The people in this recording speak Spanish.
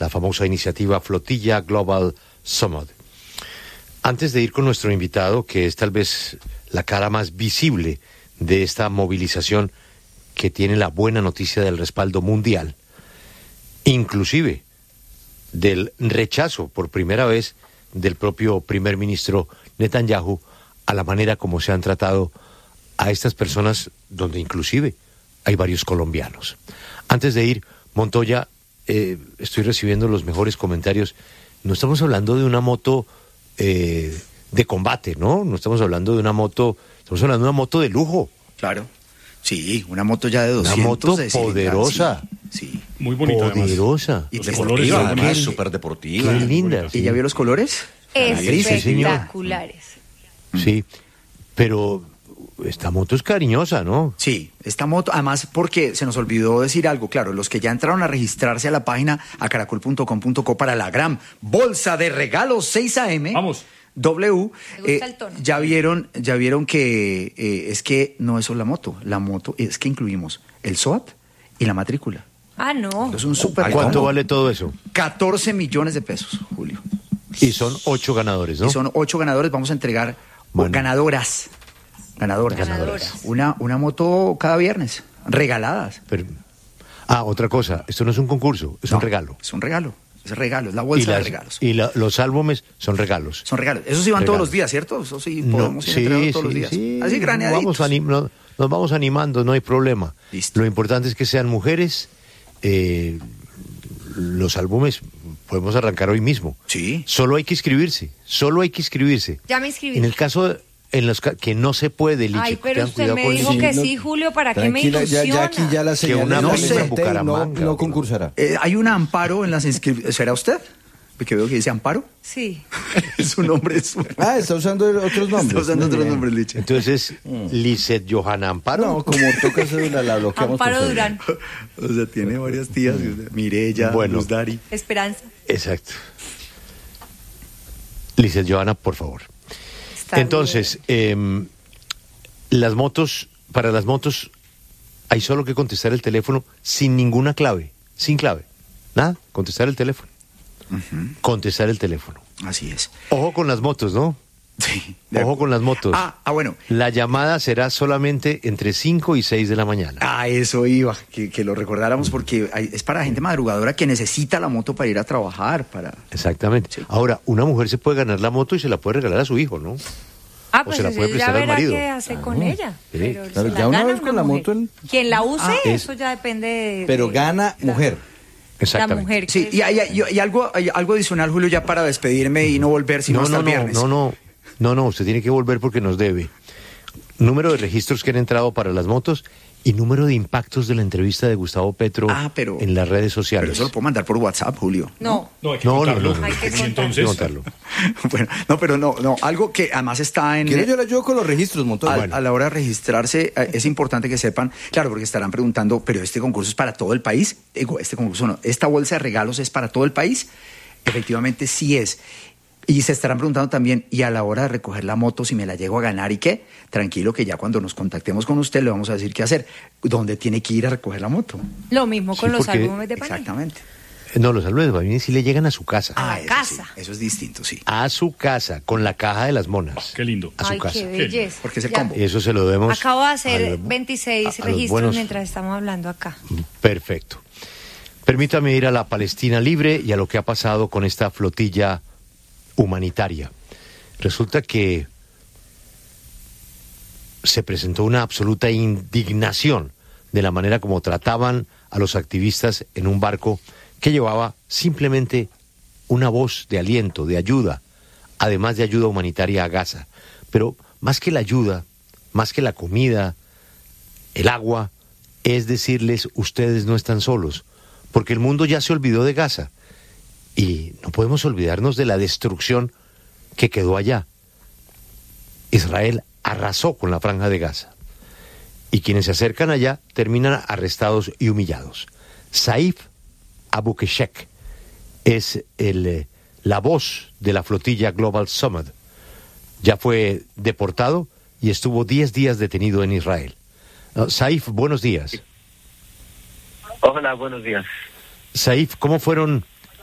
la famosa iniciativa Flotilla Global Summit. Antes de ir con nuestro invitado, que es tal vez la cara más visible de esta movilización que tiene la buena noticia del respaldo mundial, inclusive del rechazo por primera vez del propio primer ministro Netanyahu a la manera como se han tratado a estas personas, donde inclusive hay varios colombianos. Antes de ir, Montoya, estoy recibiendo los mejores comentarios. No estamos hablando de una moto de combate, ¿no? No estamos hablando de una moto, estamos hablando de una moto de lujo. Claro. Sí, una moto ya de 200. Una moto poderosa. Sí. Muy bonita, poderosa. Y de colores, además, súper deportiva. Qué linda. ¿Y ya vio los colores? Espectaculares. Sí, pero esta moto es cariñosa, ¿no? Sí, esta moto, además porque se nos olvidó decir algo, claro, los que ya entraron a registrarse a la página a caracol.com.co para la gran bolsa de regalos 6 AM. Vamos. W, Me gusta el tono. ya vieron que es que no es solo la moto es que incluimos el SOAT y la matrícula. Ah, no. Es un súper ¿Cuánto combo. vale todo eso? 14 millones de pesos, Julio. Y son 8 ganadores, ¿no? Y son 8 ganadores, vamos a entregar ganadoras. Una moto cada viernes, regaladas. Pero, otra cosa, esto no es un concurso, es un regalo. Es un regalo. Es regalo, es la bolsa de regalos. Y los álbumes son regalos. Son regalos. Eso sí van todos los días, ¿cierto? Eso sí podemos ir entregando todos los días. Sí. Así graneaditos. Nos vamos animando, no hay problema. Listo. Lo importante es que sean mujeres. Los álbumes podemos arrancar hoy mismo. Sí. Solo hay que inscribirse. Ya me inscribí. En el caso en los que no se puede, Licha, Ay, pero tengan usted cuidado me con dijo eso. que sí, Julio, ¿para qué me ilusiona? Ya aquí ya la señal una no prima en sé, Bucaramanga, no concursará. Hay un amparo en las inscripciones. ¿Será usted? Porque veo que dice Amparo. Sí. Su nombre es... Está usando otros nombres. Está usando Muy otros bien. nombres, Licha. Entonces, Lisette Johanna Amparo. No, como toca cédula la bloqueamos. Amparo por cédula. Durán. O sea, tiene varias tías. Mireya, Bueno. Luz Dari. Esperanza. Exacto. Lisette Johanna, por favor. Está Entonces, para las motos, hay solo que contestar el teléfono sin ninguna clave, sin clave. Nada, contestar el teléfono. Contestar el teléfono. Así es. Ojo con las motos, ¿no? Sí. Ojo con las motos. Bueno. La llamada será solamente entre 5 y 6 de la mañana. Eso iba, que lo recordáramos porque es para gente madrugadora que necesita la moto para ir a trabajar, Exactamente. Sí. Ahora, una mujer se puede ganar la moto y se la puede regalar a su hijo, ¿no? Pues se la puede ella prestar al verá marido. qué hace con ella. Sí. Pero Claro, se ya una gana vez con la mujer. moto, Quien la use, es- eso ya depende de... Pero gana mujer. La Exactamente. mujer. Sí, que y es- hay algo adicional, Julio, ya para despedirme y no volver sino hasta el viernes. No, usted tiene que volver porque nos debe. Número de registros que han entrado para las motos y número de impactos de la entrevista de Gustavo Petro pero- en las redes Pero sociales. eso lo puedo mandar por WhatsApp, Julio. No. No, hay que No, contarlo. no. Hay que Y contarlo. entonces, Hay que contarlo. Bueno, pero no, algo que además está en... ¿Quieres yo le ayudo con los registros, Montoya? A la hora de registrarse, es importante que sepan, claro, porque estarán preguntando, pero este concurso es para todo el país. Digo, este concurso no, esta bolsa de regalos es para todo el país. Efectivamente sí es. Y se estarán preguntando también, y a la hora de recoger la moto, si me la llego a ganar y qué, tranquilo que ya cuando nos contactemos con usted le vamos a decir qué hacer, dónde tiene que ir a recoger la moto. Lo mismo con Sí, los porque- álbumes de Panini. Exactamente. No, los álbumes de Panini sí le llegan a su casa. A la eso casa. sí, eso es distinto, sí. A su casa, con la caja de las monas. Qué lindo. A su Ay, casa. qué belleza. Porque es el Ya. combo. Eso se lo debemos. Acabo de a hacer los- 26 a los registros buenos- mientras estamos hablando acá. Perfecto. Permítame ir a la Palestina libre y a lo que ha pasado con esta flotilla humanitaria. Resulta que se presentó una absoluta indignación de la manera como trataban a los activistas en un barco que llevaba simplemente una voz de aliento, de ayuda, además de ayuda humanitaria a Gaza. Pero más que la ayuda, más que la comida, el agua, es decirles, ustedes no están solos, porque el mundo ya se olvidó de Gaza y no podemos olvidarnos de la destrucción que quedó allá. Israel arrasó con la Franja de Gaza y quienes se acercan allá terminan arrestados y humillados. Saif Abu Keshek es la voz de la flotilla Global Summit. Ya fue deportado y estuvo 10 días detenido en Israel. Saif, buenos días. Hola, buenos días. Saif, ¿cómo fueron